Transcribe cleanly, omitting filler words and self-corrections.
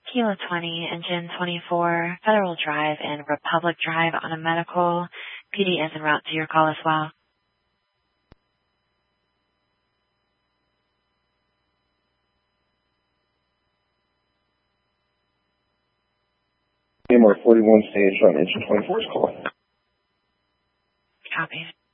Kilo 20, Engine 24, Federal Drive and Republic Drive on a medical. PD is en route to your call as well. AMR 41 stage on Engine 24's call. Copy.